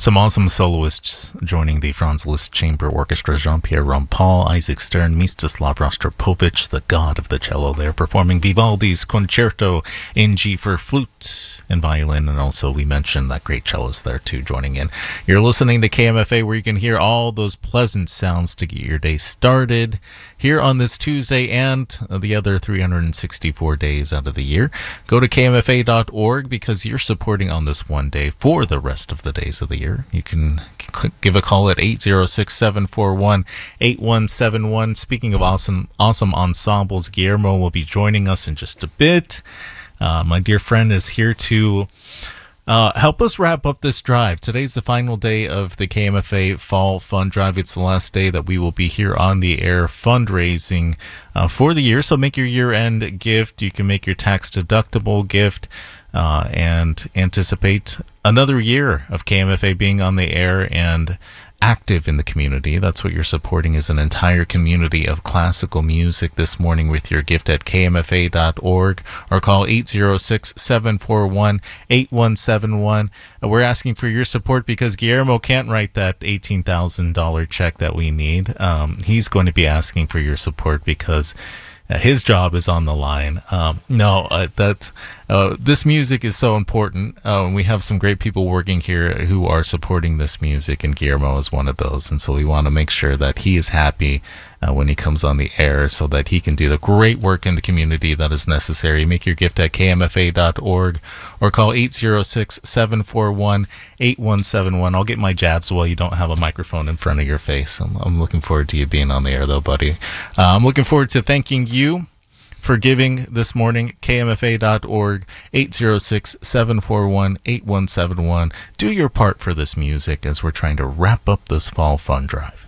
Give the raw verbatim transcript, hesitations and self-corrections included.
Some awesome soloists joining the Franz Liszt Chamber Orchestra. Jean-Pierre Rampal, Isaac Stern, Mstislav Rostropovich, the god of the cello. They're performing Vivaldi's Concerto in G for flute and violin, and also we mentioned that great cellist there too joining in. You're listening to K M F A, where you can hear all those pleasant sounds to get your day started here on this Tuesday and the other three hundred sixty-four days out of the year. Go to K M F A dot org because you're supporting on this one day for the rest of the days of the year. You can give a call at eight zero six, seven four one, eight one seven one. Speaking of awesome awesome ensembles, Guillermo will be joining us in just a bit. Uh, my dear friend is here to uh, help us wrap up this drive. Today's the final day of the K M F A Fall Fund Drive. It's the last day that we will be here on the air fundraising uh, for the year. So make your year-end gift. You can make your tax-deductible gift uh, and anticipate another year of K M F A being on the air and active in the community. That's what you're supporting, is an entire community of classical music this morning with your gift at K M F A dot org or call eight zero six, seven four one, eight one seven one. We're asking for your support because Guillermo can't write that eighteen thousand dollars check that we need. Um, he's going to be asking for your support because Uh, his job is on the line. Um, no, uh, that uh, this music is so important. Uh, we have some great people working here who are supporting this music, and Guillermo is one of those. And so we want to make sure that he is happy uh, when he comes on the air so that he can do the great work in the community that is necessary. Make your gift at K M F A dot org or call eight zero six, seven four one, eight one seven one. I'll get my jabs while you don't have a microphone in front of your face. I'm, I'm looking forward to you being on the air, though, buddy. Uh, I'm looking forward to thanking you for giving this morning. K M F A dot org, eight zero six, seven four one, eight one seven one. Do your part for this music as we're trying to wrap up this fall fun drive.